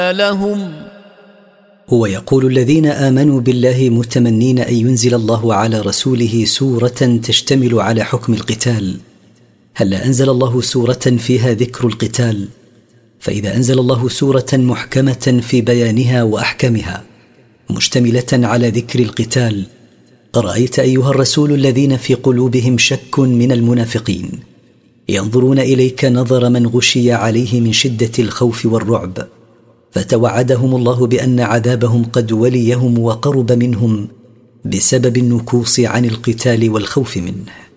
لهم. هو يقول الذين آمنوا بالله متمنين أن ينزل الله على رسوله سورة تشتمل على حكم القتال. هل أنزل الله سورة فيها ذكر القتال؟ فإذا أنزل الله سورة محكمة في بيانها وأحكامها مشتملة على ذكر القتال، أرأيت أيها الرسول الذين في قلوبهم شك من المنافقين ينظرون إليك نظر من غشي عليه من شدة الخوف والرعب، فتوعدهم الله بأن عذابهم قد وليهم وقرب منهم بسبب النكوص عن القتال والخوف منه.